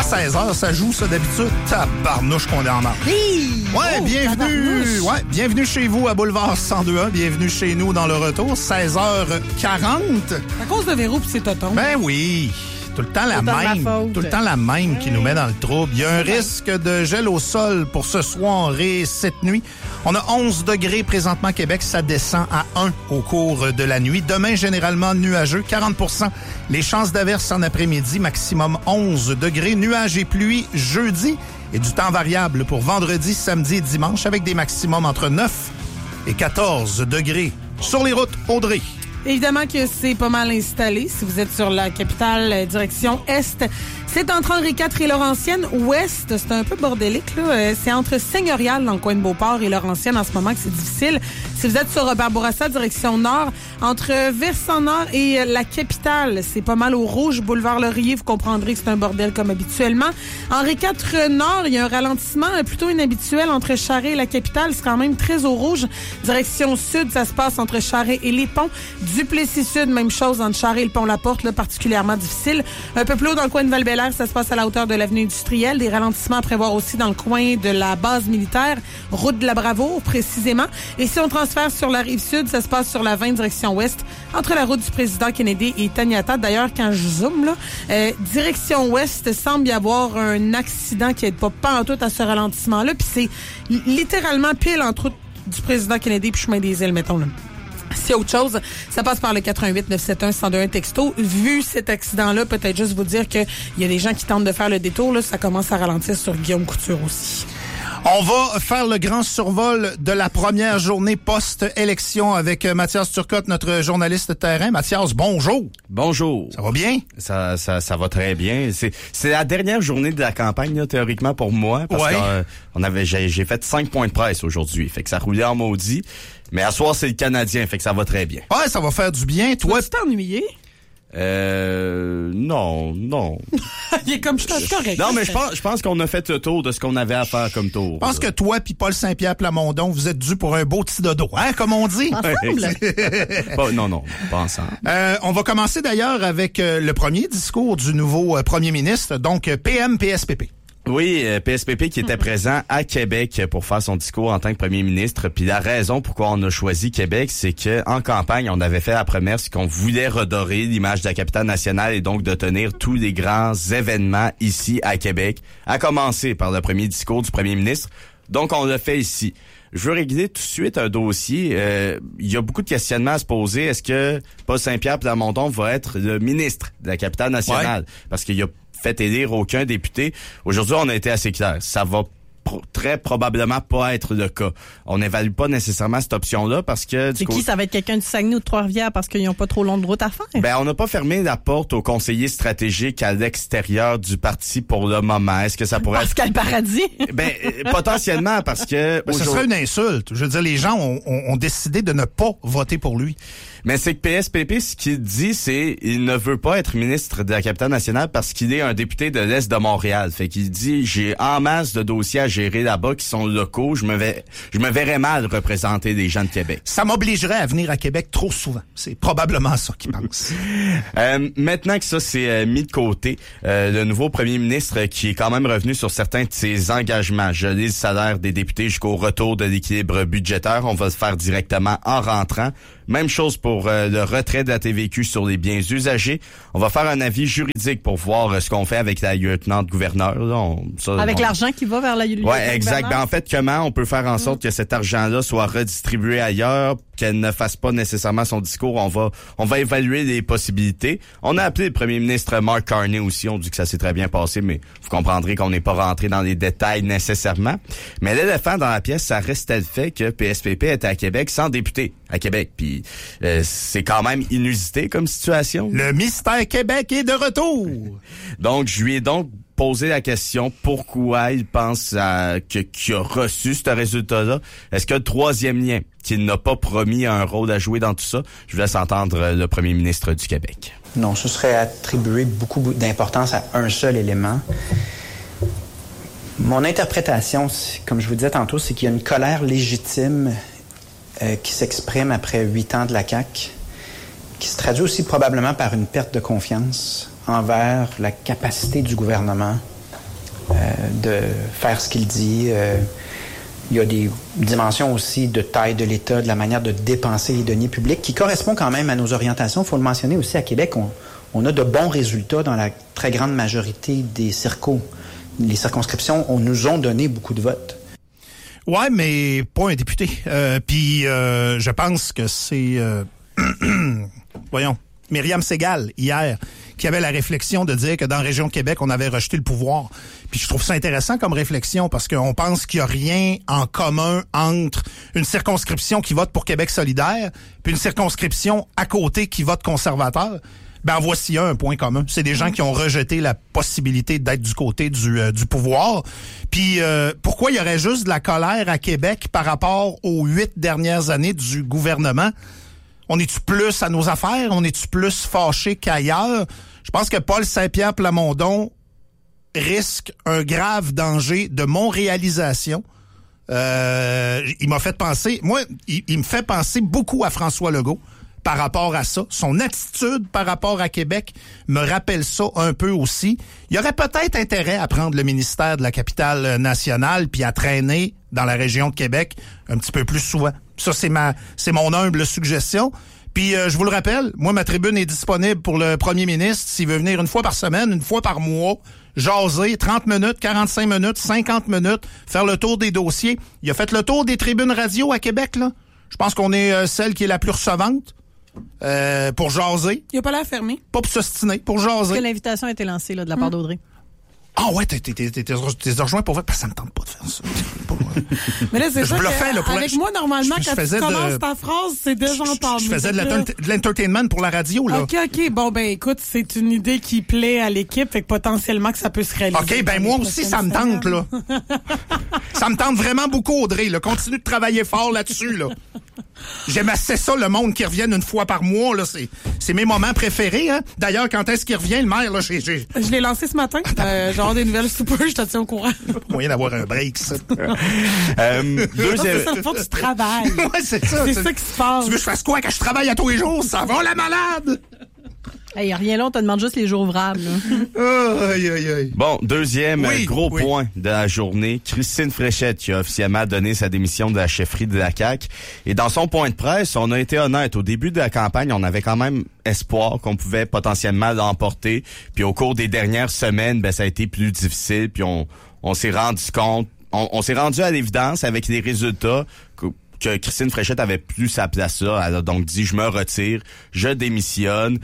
16h, ça joue ça d'habitude. Tabarnouche qu'on est en marche. Ouais, bienvenue. Ouais, bienvenue chez vous à Boulevard 102.1. Bienvenue chez nous dans le retour. 16h40. À cause de Véro pis c'est Toton. Ben oui. Tout le temps la même. Tout le temps la même qui nous met dans le trouble. Il y a un risque de gel au sol pour ce soir et cette nuit. On a 11 degrés présentement à Québec. Ça descend à 1 au cours de la nuit. Demain, généralement nuageux. 40%. Les chances d'averse en après-midi. Maximum 11 degrés. Nuages et pluie jeudi. Et du temps variable pour vendredi, samedi et dimanche avec des maximums entre 9 et 14 degrés. Sur les routes, Audrey. Évidemment que c'est pas mal installé. Si vous êtes sur la capitale, direction Est, c'est entre Henri IV et Laurentienne. Ouest, c'est un peu bordélique, là. C'est entre Seigneurial, dans le coin de Beauport, et Laurentienne en ce moment que c'est difficile. Si vous êtes sur Robert Bourassa, direction Nord, entre Versant-Nord et la capitale, c'est pas mal au rouge. Boulevard Laurier, vous comprendrez que c'est un bordel comme habituellement. Henri IV Nord, il y a un ralentissement plutôt inhabituel entre Charest et la capitale. C'est quand même très au rouge. Direction Sud, ça se passe entre Charest et les ponts. Duplessis-Sud, même chose entre Charest et le Pont-la-Porte, là, particulièrement difficile. Un peu plus haut dans le coin de Val-Bélair, ça se passe à la hauteur de l'avenue industrielle. Des ralentissements à prévoir aussi dans le coin de la base militaire, route de la Bravoure, précisément. Et si on transfère sur la Rive-Sud, ça se passe sur la 20 direction ouest, entre la route du président Kennedy et Taniata. D'ailleurs, quand je zoome, là, direction ouest, semble y avoir un accident qui n'aide pas en tout à ce ralentissement-là. Puis c'est littéralement pile entre route du président Kennedy puis chemin des îles, mettons, là. Si autre chose, ça passe par le 88-971-1021 texto. Vu cet accident-là, peut-être juste vous dire qu'il y a des gens qui tentent de faire le détour. Là, ça commence à ralentir sur Guillaume Couture aussi. On va faire le grand survol de la première journée post-élection avec Mathias Turcotte, notre journaliste de terrain. Mathias, bonjour. Bonjour. Ça va bien? Ça va très bien. C'est la dernière journée de la campagne, là, théoriquement, pour moi. Parce que j'ai fait 5 points de presse aujourd'hui. Fait que ça roulait en maudit. Mais à soir, c'est le Canadien. Fait que ça va très bien. Ouais, ça va faire du bien. Toi, tu t'es ennuyé? Non. Il est comme je suis correct. Non, mais je pense qu'on a fait le tour de ce qu'on avait à faire comme tour. Je pense que toi puis Paul Saint-Pierre Plamondon, vous êtes dû pour un beau petit dodo, hein, comme on dit. Ensemble? Non, pas ensemble. On va commencer d'ailleurs avec le premier discours du nouveau premier ministre, donc PM-PSPP. Oui, PSPP qui était présent à Québec pour faire son discours en tant que premier ministre. Puis la raison pourquoi on a choisi Québec, c'est que en campagne, on avait fait la promesse qu'on voulait redorer l'image de la capitale nationale et donc de tenir tous les grands événements ici à Québec, à commencer par le premier discours du premier ministre. Donc, on l'a fait ici. Je veux régler tout de suite un dossier. Il y a beaucoup de questionnements à se poser. Est-ce que Paul Saint-Pierre Plamondon va être le ministre de la capitale nationale? Ouais. Parce qu'il y a fait élire aucun député. Aujourd'hui, on a été assez clair. Ça va très probablement pas être le cas. On n'évalue pas nécessairement cette option-là parce que... C'est qui? Ça va être quelqu'un du Saguenay ou de Trois-Rivières parce qu'ils n'ont pas trop long de route à faire? Ben, on n'a pas fermé la porte aux conseillers stratégiques à l'extérieur du parti pour le moment. Est-ce que ça pourrait Pascal Paradis? Ben, potentiellement parce que... Ce serait une insulte. Je veux dire, les gens ont décidé de ne pas voter pour lui. Mais c'est que PSPP, ce qu'il dit, c'est il ne veut pas être ministre de la capitale nationale parce qu'il est un député de l'Est de Montréal. Fait qu'il dit, j'ai en masse de dossiers à gérer là-bas qui sont locaux. Je me verrais mal représenter des gens de Québec. Ça m'obligerait à venir à Québec trop souvent. C'est probablement ça qu'il pense. Maintenant que ça c'est mis de côté, le nouveau premier ministre qui est quand même revenu sur certains de ses engagements, geler le salaire des députés jusqu'au retour de l'équilibre budgétaire, on va le faire directement en rentrant. Même chose pour le retrait de la TVQ sur les biens usagés. On va faire un avis juridique pour voir ce qu'on fait avec la lieutenant-gouverneur. Avec l'argent qui va vers la lieutenant-gouverneur? Oui, exact. Ben, en fait, comment on peut faire en sorte que cet argent-là soit redistribué ailleurs, qu'elle ne fasse pas nécessairement son discours. On va évaluer les possibilités. On a appelé le premier ministre Mark Carney aussi. On dit que ça s'est très bien passé, mais vous comprendrez qu'on n'est pas rentré dans les détails nécessairement. Mais l'éléphant dans la pièce, ça restait le fait que PSPP était à Québec sans député à Québec. Puis c'est quand même inusité comme situation. Le mystère Québec est de retour. Donc, je lui ai posé la question pourquoi il pense qu'il a reçu ce résultat-là. Est-ce que le troisième lien, qu'il n'a pas promis un rôle à jouer dans tout ça? Je vous laisse entendre le premier ministre du Québec. Non, ce serait attribuer beaucoup d'importance à un seul élément. Mon interprétation, comme je vous disais tantôt, c'est qu'il y a une colère légitime qui s'exprime après 8 ans de la CAQ, qui se traduit aussi probablement par une perte de confiance envers la capacité du gouvernement de faire ce qu'il dit. Il y a des dimensions aussi de taille de l'État, de la manière de dépenser les deniers publics, qui correspond quand même à nos orientations. Il faut le mentionner aussi, à Québec, on a de bons résultats dans la très grande majorité des circos. Les circonscriptions nous ont donné beaucoup de votes. Ouais, mais pas un député. Puis je pense que c'est... voyons, Myriam Segal, hier, qui avait la réflexion de dire que dans la région de Québec, on avait rejeté le pouvoir. Puis je trouve ça intéressant comme réflexion parce qu'on pense qu'il n'y a rien en commun entre une circonscription qui vote pour Québec solidaire puis une circonscription à côté qui vote conservateur. Ben, en voici un point commun. C'est des gens qui ont rejeté la possibilité d'être du côté du pouvoir. Puis pourquoi il y aurait juste de la colère à Québec par rapport aux 8 dernières années du gouvernement? On est-tu plus à nos affaires? On est-tu plus fâché qu'ailleurs? Je pense que Paul Saint-Pierre Plamondon risque un grave danger de monréalisation. Il m'a fait penser... Moi, il me fait penser beaucoup à François Legault par rapport à ça. Son attitude par rapport à Québec me rappelle ça un peu aussi. Il y aurait peut-être intérêt à prendre le ministère de la capitale nationale puis à traîner dans la région de Québec un petit peu plus souvent. Ça, c'est mon humble suggestion. Puis, je vous le rappelle, moi, ma tribune est disponible pour le premier ministre s'il veut venir une fois par semaine, une fois par mois, jaser, 30 minutes, 45 minutes, 50 minutes, faire le tour des dossiers. Il a fait le tour des tribunes radio à Québec, là. Je pense qu'on est celle qui est la plus recevante pour jaser. Il n'a pas l'air fermé. Pas pour s'ostiner, pour jaser. Est-ce que l'invitation a été lancée là, de la part d'Audrey? Ah ouais, t'es rejoint pour vrai, parce que ça me tente pas de faire ça. Mais là, c'est je bluffais, là, avec moi, normalement, quand tu commences ta phrase, c'est déjà entendu. Je faisais de l'entertainment pour la radio, là. OK. Bon, ben écoute, c'est une idée qui plaît à l'équipe, fait que potentiellement que ça peut se réaliser. OK, ben moi aussi, ça me tente, là. Ça me tente vraiment beaucoup, Audrey, là. Continue de travailler fort là-dessus, là. J'aime assez ça, le monde qui revienne une fois par mois, là. C'est mes moments préférés, hein. D'ailleurs, quand est-ce qu'il revient, le maire, là? Je l'ai lancé ce matin. Genre des nouvelles super, je te tiens au courant. Moyen d'avoir un break, ça. C'est ça, le fond du travail. Ouais, c'est ça. C'est ça qui se passe. Tu veux que je fasse quoi quand je travaille à tous les jours? Ça va, la malade? Hey, rien là, on te demande juste les jours ouvrables. Aïe. Bon, deuxième gros point de la journée. Christine Fréchette qui a officiellement donné sa démission de la chefferie de la CAQ. Et dans son point de presse, on a été honnête. Au début de la campagne, on avait quand même espoir qu'on pouvait potentiellement l'emporter. Puis au cours des dernières semaines, ben ça a été plus difficile. Puis on s'est rendu compte, on s'est rendu à l'évidence avec les résultats que Christine Fréchette avait plus sa place là. Elle a donc dit, je me retire, je démissionne.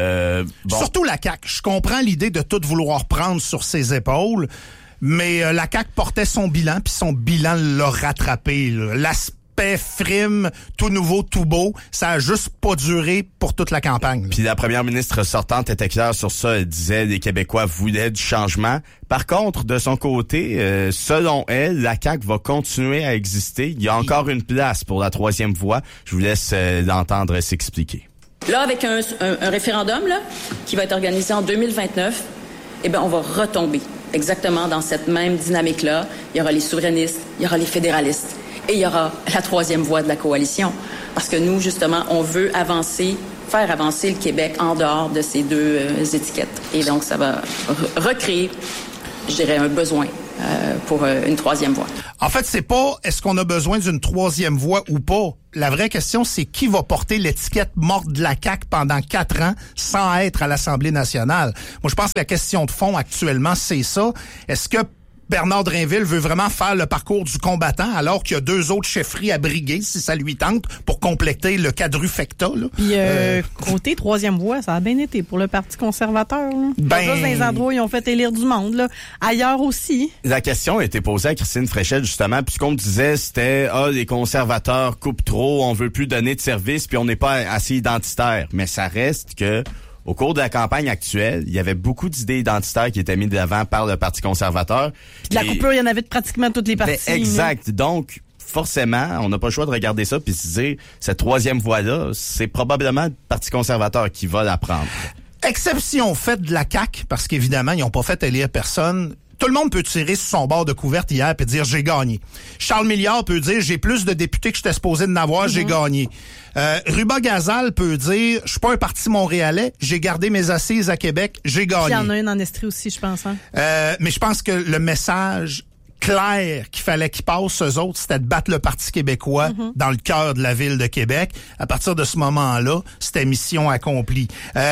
Surtout la CAQ. Je comprends l'idée de tout vouloir prendre sur ses épaules, mais la CAQ portait son bilan, puis son bilan l'a rattrapé. L'aspect frime, tout nouveau, tout beau, ça a juste pas duré pour toute la campagne. Puis la première ministre sortante était claire sur ça. Elle disait les Québécois voulaient du changement. Par contre, de son côté, selon elle, la CAQ va continuer à exister. Il y a encore une place pour la troisième voie. Je vous laisse l'entendre s'expliquer. Là, avec un référendum là, qui va être organisé en 2029, eh bien, on va retomber exactement dans cette même dynamique-là. Il y aura les souverainistes, il y aura les fédéralistes. Et il y aura la troisième voie de la coalition. Parce que nous, justement, on veut faire avancer le Québec en dehors de ces deux étiquettes. Et donc, ça va recréer, je dirais, un besoin pour une troisième voie. En fait, c'est pas est-ce qu'on a besoin d'une troisième voie ou pas. La vraie question, c'est qui va porter l'étiquette morte de la CAQ pendant 4 ans sans être à l'Assemblée nationale. Moi, je pense que la question de fond actuellement, c'est ça. Est-ce que Bernard Drinville veut vraiment faire le parcours du combattant alors qu'il y a 2 autres chefferies à briguer, si ça lui tente, pour compléter le quadrufecta. Là. Puis côté troisième voie, ça a bien été pour le Parti conservateur. Là. Pas juste dans les endroits où ils ont fait élire du monde. Là. Ailleurs aussi. La question a été posée à Christine Fréchette, justement, puisqu'on me disait c'était les conservateurs coupent trop, on veut plus donner de services, puis on n'est pas assez identitaire. Mais ça reste que au cours de la campagne actuelle, il y avait beaucoup d'idées identitaires qui étaient mises de l'avant par le Parti conservateur. Puis de la coupure, il y en avait de pratiquement toutes les parties. Exact. Donc, forcément, on n'a pas le choix de regarder ça puis se dire, cette troisième voie-là, c'est probablement le Parti conservateur qui va la prendre. Exception faite de la CAQ, parce qu'évidemment, ils n'ont pas fait élire personne. Tout le monde peut tirer sur son bord de couverte hier et dire « j'ai gagné ». Charles Milliard peut dire « j'ai plus de députés que j'étais supposé d'en avoir, j'ai gagné ». Ruba Gazal peut dire « je suis pas un parti montréalais, j'ai gardé mes assises à Québec, j'ai gagné ». Il y en a une en Estrie aussi, je pense. Hein? Mais je pense que le message clair qu'il fallait qu'ils passent, eux autres, c'était de battre le Parti québécois dans le cœur de la ville de Québec. À partir de ce moment-là, c'était mission accomplie.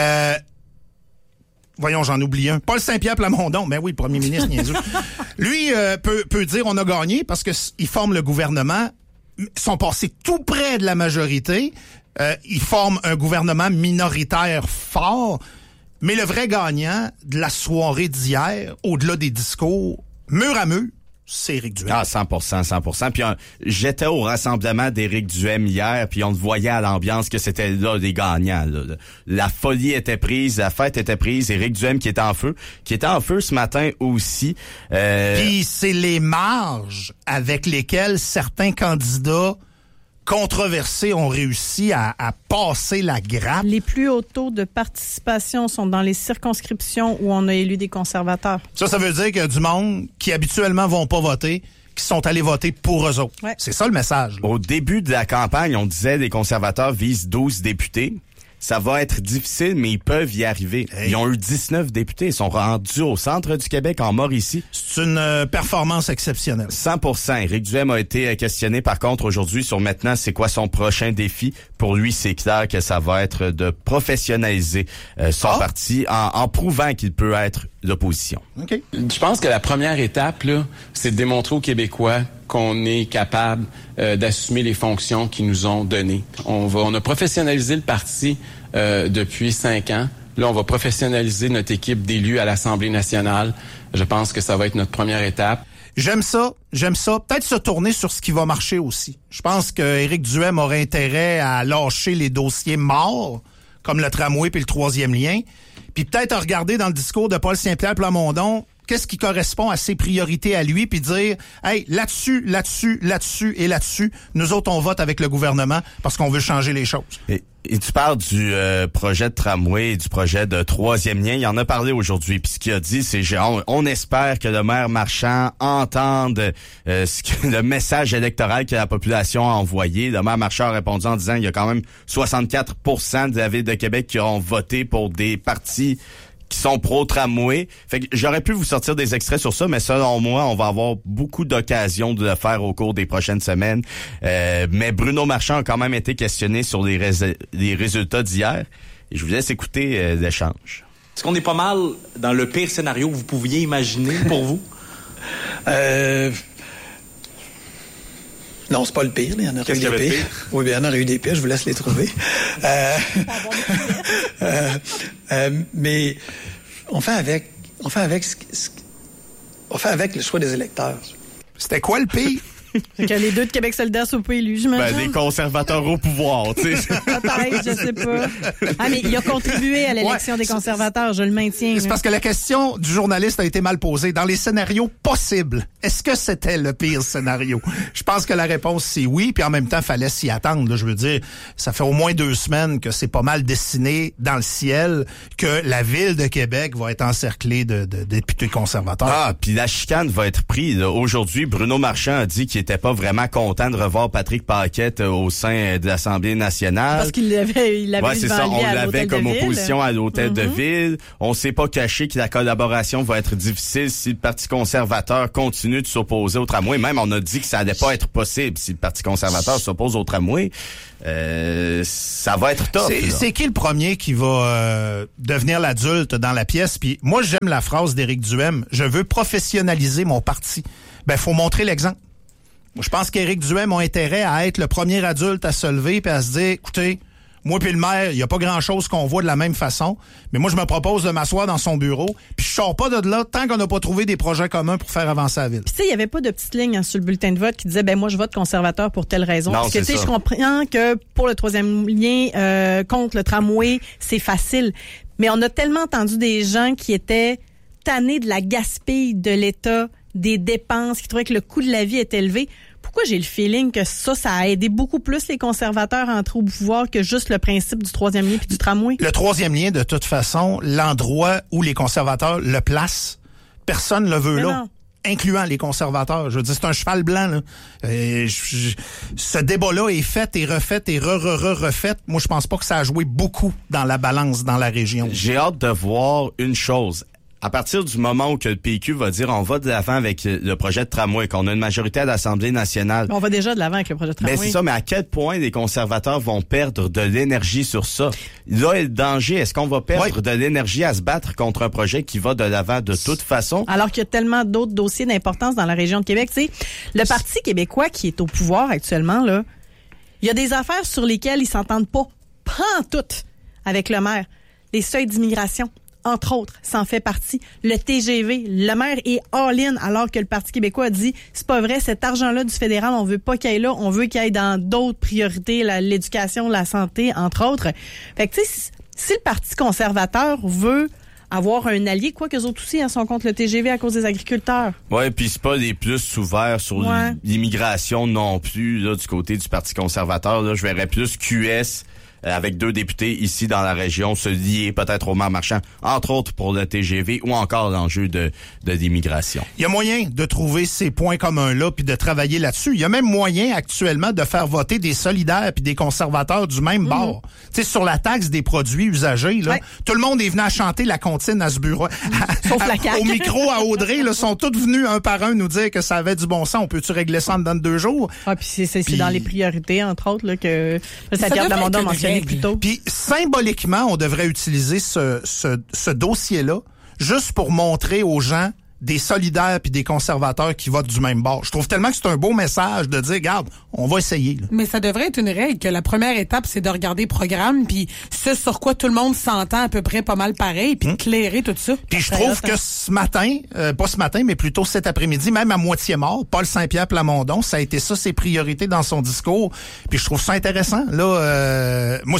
Voyons, j'en oublie un. Paul Saint-Pierre Plamondon, ben oui, premier ministre niaiseux. Lui peut dire on a gagné parce que il forme le gouvernement. Ils sont passés tout près de la majorité. Ils forment un gouvernement minoritaire fort. Mais le vrai gagnant de la soirée d'hier, au-delà des discours, mur à mur, c'est Éric Duhaime. Ah, 100%. Puis j'étais au rassemblement d'Éric Duhaime hier, puis on le voyait à l'ambiance que c'était là des gagnants. Là. La folie était prise, la fête était prise. Éric Duhaime qui était en feu ce matin aussi. Puis c'est les marges avec lesquelles certains candidats controversés ont réussi à passer la grappe. Les plus hauts taux de participation sont dans les circonscriptions où on a élu des conservateurs. Ça veut dire qu'il y a du monde qui habituellement vont pas voter, qui sont allés voter pour eux autres. Ouais. C'est ça le message. Là. Au début de la campagne, on disait les conservateurs visent 12 députés. Ça va être difficile, mais ils peuvent y arriver. Hey. Ils ont eu 19 députés. Ils sont rendus au centre du Québec, en Mauricie. C'est une performance exceptionnelle. 100%. Éric Duhaime a été questionné, par contre, aujourd'hui sur maintenant, c'est quoi son prochain défi. Pour lui, c'est clair que ça va être de professionnaliser son parti en prouvant qu'il peut être l'opposition. Okay. Je pense que la première étape, là, c'est de démontrer aux Québécois qu'on est capable d'assumer les fonctions qu'ils nous ont données. On a professionnalisé le parti depuis 5 ans. Là, on va professionnaliser notre équipe d'élus à l'Assemblée nationale. Je pense que ça va être notre première étape. J'aime ça. Peut-être se tourner sur ce qui va marcher aussi. Je pense que Éric Duhaime aurait intérêt à lâcher les dossiers morts, comme le tramway puis le 3e lien, puis peut-être à regarder dans le discours de Paul Saint-Pierre Plamondon qu'est-ce qui correspond à ses priorités à lui, puis dire « Hey, là-dessus, et là-dessus, nous autres, on vote avec le gouvernement parce qu'on veut changer les choses. » Et tu parles du projet de tramway et du projet de 3e lien. Il en a parlé aujourd'hui. Puis ce qu'il a dit, c'est on espère que le maire Marchand entende le message électoral que la population a envoyé. Le maire Marchand a répondu en disant il y a quand même 64% de la Ville de Québec qui ont voté pour des partis qui sont pro-tramway. Fait que j'aurais pu vous sortir des extraits sur ça, mais selon moi, on va avoir beaucoup d'occasions de le faire au cours des prochaines semaines. Mais Bruno Marchand a quand même été questionné sur les résultats d'hier. Et je vous laisse écouter l'échange. Est-ce qu'on est pas mal dans le pire scénario que vous pouviez imaginer pour vous? Non, c'est pas le pire. Il y en aurait eu des pires. Oui, bien, il y en aurait eu des pires. Je vous laisse les trouver. Mais on fait avec le choix des électeurs. C'était quoi le pire? Que les deux de Québec solidaire soient pas élus, j'imagine. Des conservateurs au pouvoir, tu sais. Peut-être, je sais pas. Ah, mais il a contribué à l'élection des conservateurs, je le maintiens. C'est parce que la question du journaliste a été mal posée. Dans les scénarios possibles, est-ce que c'était le pire scénario? Je pense que la réponse, c'est oui, puis en même temps, fallait s'y attendre. Là, je veux dire, ça fait au moins 2 semaines que c'est pas mal dessiné dans le ciel que la Ville de Québec va être encerclée de députés conservateurs. Ah, puis la chicane va être prise. Aujourd'hui, Bruno Marchand a dit qu'il était pas vraiment content de revoir Patrick Paquette au sein de l'Assemblée nationale. Parce qu'il l'avait c'est ça, on l'avait comme opposition à l'hôtel de ville. On s'est pas caché que la collaboration va être difficile si le Parti conservateur continue de s'opposer au tramway. Même on a dit que ça allait pas être possible si le Parti conservateur s'oppose au tramway. Ça va être top. C'est qui le premier qui va devenir l'adulte dans la pièce? Puis moi, j'aime la phrase d'Éric Duhaime. Je veux professionnaliser mon parti. Ben, faut montrer l'exemple. Je pense qu'Éric Duhaime a intérêt à être le premier adulte à se lever et à se dire, écoutez, moi puis le maire, il n'y a pas grand-chose qu'on voit de la même façon, mais moi, je me propose de m'asseoir dans son bureau, puis je sors pas de là tant qu'on n'a pas trouvé des projets communs pour faire avancer la ville. Tu sais, il n'y avait pas de petite ligne sur le bulletin de vote qui disait, moi, je vote conservateur pour telle raison. Non, parce que, tu sais, je comprends que pour le 3e lien contre le tramway, c'est facile. Mais on a tellement entendu des gens qui étaient tannés de la gaspille de l'État, des dépenses, qui trouvaient que le coût de la vie est élevé. Pourquoi j'ai le feeling que ça a aidé beaucoup plus les conservateurs à entrer au pouvoir que juste le principe du 3e lien puis du tramway? Le 3e lien, de toute façon, l'endroit où les conservateurs le placent Personne le veut Mais là. non. Incluant les conservateurs. Je veux dire, c'est un cheval blanc, là. Ce débat-là est fait et refait et refait. Moi, je pense pas que ça a joué beaucoup dans la balance dans la région. J'ai hâte de voir une chose. À partir du moment où que le PQ va dire on va de l'avant avec le projet de tramway, qu'on a une majorité à l'Assemblée nationale. On va déjà de l'avant avec le projet de tramway. Mais c'est ça, mais à quel point les conservateurs vont perdre de l'énergie sur ça? Là est le danger. Est-ce qu'on va perdre de l'énergie à se battre contre un projet qui va de l'avant de toute façon? Alors qu'il y a tellement d'autres dossiers d'importance dans la région de Québec. Tu sais, le Parti québécois qui est au pouvoir actuellement, là, il y a des affaires sur lesquelles ils s'entendent pas pantoute avec le maire. Les seuils d'immigration, entre autres, ça en fait partie. Le TGV, le maire est all-in, alors que le Parti québécois a dit, c'est pas vrai, cet argent-là du fédéral, on veut pas qu'il aille là, on veut qu'il aille dans d'autres priorités, l'éducation, la santé, entre autres. Fait que, tu sais, si le Parti conservateur veut avoir un allié, quoi qu'eux autres aussi sont contre le TGV à cause des agriculteurs. Ouais, puis c'est pas les plus ouverts sur l'immigration non plus, là, du côté du Parti conservateur. Là, je verrais plus QS avec 2 députés ici dans la région se lier peut-être au maire Marchand, entre autres pour le TGV ou encore l'enjeu de l'immigration. Il y a moyen de trouver ces points communs-là puis de travailler là-dessus. Il y a même moyen actuellement de faire voter des solidaires puis des conservateurs du même bord. Tu sais, sur la taxe des produits usagés, là, tout le monde est venu à chanter la comptine à ce bureau. Sauf la CAQ. Au micro à Audrey, là, sont tous venus un par un nous dire que ça avait du bon sens. On peut-tu régler ça en dedans de 2 jours? Ah, puis c'est dans les priorités, entre autres, là, que Pierre Plamondon a mentionné plus tôt. Puis symboliquement, on devrait utiliser ce dossier-là juste pour montrer aux gens des solidaires puis des conservateurs qui votent du même bord. Je trouve tellement que c'est un beau message de dire, regarde, on va essayer. Là. Mais ça devrait être une règle que la première étape, c'est de regarder le programme, puis ce sur quoi tout le monde s'entend à peu près pas mal pareil, puis clairer tout ça. Puis je trouve que ce matin, pas ce matin, mais plutôt cet après-midi, même à moitié mort, Paul Saint-Pierre Plamondon, ça a été ça ses priorités dans son discours. Puis je trouve ça intéressant. Là, moi,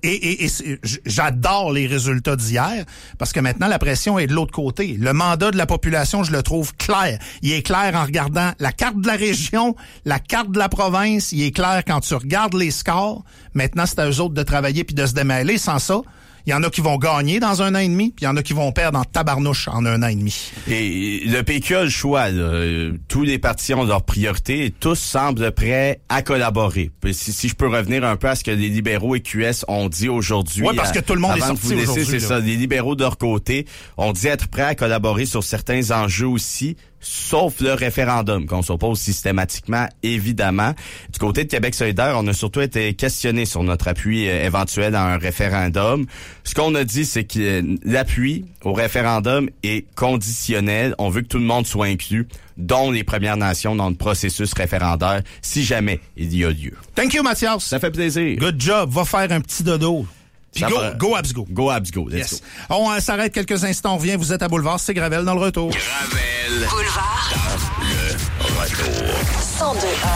j'adore les résultats d'hier, parce que maintenant la pression est de l'autre côté. Le mandat de la population, je le trouve clair. Il est clair en regardant la carte de la région, la carte de la province. Il est clair quand tu regardes les scores. Maintenant, c'est à eux autres de travailler puis de se démêler. Sans ça, il y en a qui vont gagner dans 1 an et demi, puis il y en a qui vont perdre en tabarnouche en 1 an et demi. Et le PQ a le choix. Là. Tous les partis ont leurs priorités et tous semblent prêts à collaborer. Si je peux revenir un peu à ce que les libéraux et QS ont dit aujourd'hui. Oui, parce que tout le monde est sorti aujourd'hui. C'est ça. Les libéraux de leur côté ont dit être prêts à collaborer sur certains enjeux aussi, sauf le référendum qu'on s'oppose systématiquement, évidemment. Du côté de Québec solidaire, on a surtout été questionné sur notre appui éventuel à un référendum. Ce qu'on a dit, c'est que l'appui au référendum est conditionnel. On veut que tout le monde soit inclus, dont les Premières Nations, dans le processus référendaire, si jamais il y a lieu. Thank you, Mathias. Ça fait plaisir. Good job. Va faire un petit dodo. Puis go Habs go. Go Habs go. Let's go. On s'arrête quelques instants. On revient. Vous êtes à Boulevard. C'est Gravel dans le retour. Gravel. Boulevard. Dans le retour.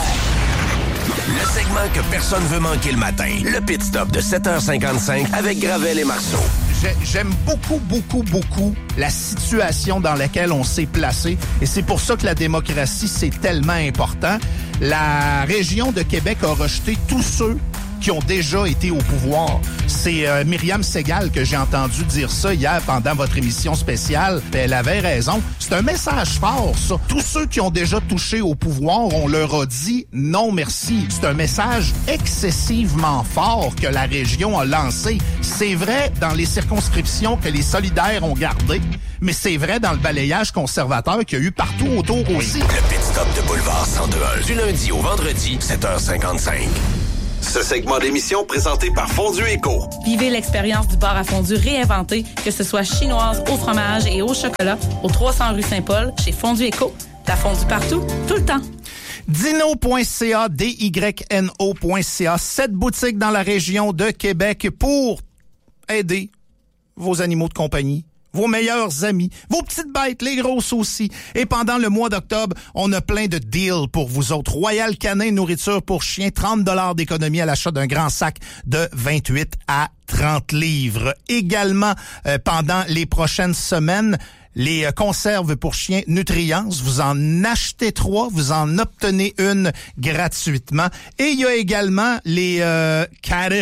102.1. Le segment que personne veut manquer le matin. Le Pit Stop de 7h55 avec Gravel et Marceau. J'aime beaucoup la situation dans laquelle on s'est placé. Et c'est pour ça que la démocratie, c'est tellement important. La région de Québec a rejeté tous ceux qui ont déjà été au pouvoir. C'est Myriam Segal que j'ai entendu dire ça hier pendant votre émission spéciale. Elle avait raison. C'est un message fort, ça. Tous ceux qui ont déjà touché au pouvoir, on leur a dit non merci. C'est un message excessivement fort que la région a lancé. C'est vrai dans les circonscriptions que les solidaires ont gardé, mais c'est vrai dans le balayage conservateur qu'il y a eu partout autour aussi. Le Pit Stop de Boulevard 102.1 du lundi au vendredi, 7h55. Ce segment d'émission présenté par Fondue Éco. Vivez l'expérience du bar à fondue réinventé, que ce soit chinoise, au fromage et au chocolat, au 300 rue Saint-Paul, chez Fondue Éco. T'as fondu partout, tout le temps. Dino.ca, dyno.ca, 7 boutiques dans la région de Québec pour aider vos animaux de compagnie, vos meilleurs amis, vos petites bêtes, les grosses aussi. Et pendant le mois d'octobre, on a plein de deals pour vous autres. Royal Canin nourriture pour chiens, 30$ d'économie à l'achat d'un grand sac de 28 à 30 livres. Également, pendant les prochaines semaines, les conserves pour chiens Nutriens, vous en achetez 3, vous en obtenez une gratuitement. Et il y a également les carottes.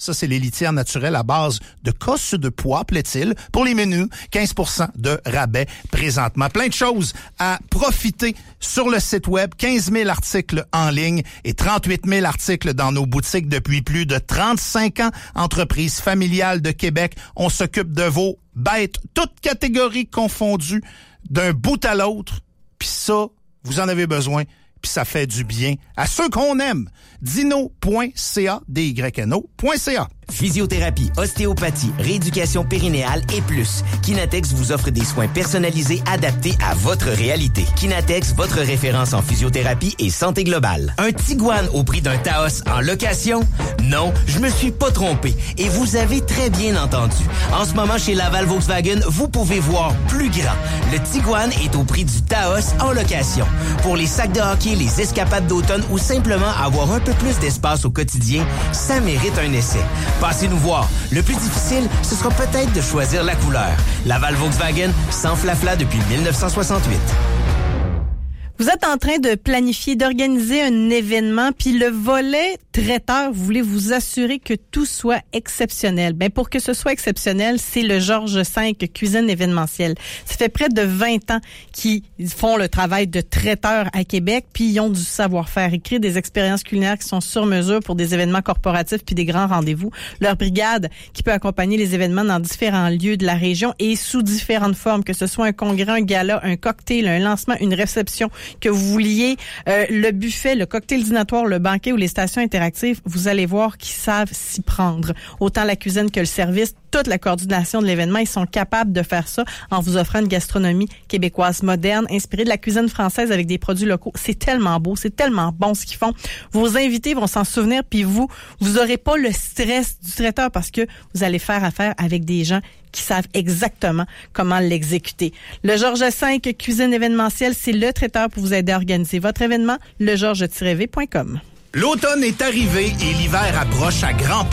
Ça, c'est les litières naturelles à base de cosses de pois, plaît-il. Pour les menus, 15% de rabais présentement. Plein de choses à profiter sur le site web. 15 000 articles en ligne et 38 000 articles dans nos boutiques depuis plus de 35 ans. Entreprise familiale de Québec. On s'occupe de vos bêtes, toutes catégories confondues, d'un bout à l'autre. Puis ça, vous en avez besoin. Puis ça fait du bien à ceux qu'on aime. Dino.ca, dyno.ca. Physiothérapie, ostéopathie, rééducation périnéale et plus. Kinatex vous offre des soins personnalisés adaptés à votre réalité. Kinatex, votre référence en physiothérapie et santé globale. Un Tiguan au prix d'un Taos en location? Non, je me suis pas trompé. Et vous avez très bien entendu. En ce moment, chez Laval Volkswagen, vous pouvez voir plus grand. Le Tiguan est au prix du Taos en location. Pour les sacs de hockey, les escapades d'automne ou simplement avoir un peu plus d'espace au quotidien, ça mérite un essai. Passez nous voir. Le plus difficile, ce sera peut-être de choisir la couleur. Laval Volkswagen, sans flafla depuis 1968. Vous êtes en train de planifier, d'organiser un événement, puis le volet traiteur, vous voulez vous assurer que tout soit exceptionnel. Ben pour que ce soit exceptionnel, c'est le Georges V Cuisine événementielle. Ça fait près de 20 ans qu'ils font le travail de traiteur à Québec, puis ils ont du savoir-faire. Ils créent des expériences culinaires qui sont sur mesure pour des événements corporatifs puis des grands rendez-vous. Leur brigade qui peut accompagner les événements dans différents lieux de la région et sous différentes formes, que ce soit un congrès, un gala, un cocktail, un lancement, une réception, que vous vouliez le buffet, le cocktail dînatoire, le banquet ou les stations interactives, vous allez voir qu'ils savent s'y prendre. Autant la cuisine que le service, toute la coordination de l'événement, ils sont capables de faire ça en vous offrant une gastronomie québécoise moderne, inspirée de la cuisine française avec des produits locaux. C'est tellement beau, c'est tellement bon ce qu'ils font. Vos invités vont s'en souvenir, puis vous aurez pas le stress du traiteur parce que vous allez faire affaire avec des gens qui savent exactement comment l'exécuter. Le Georges V Cuisine événementielle, c'est le traiteur pour vous aider à organiser votre événement, legeorges-v.com. L'automne est arrivé et l'hiver approche à grands pas.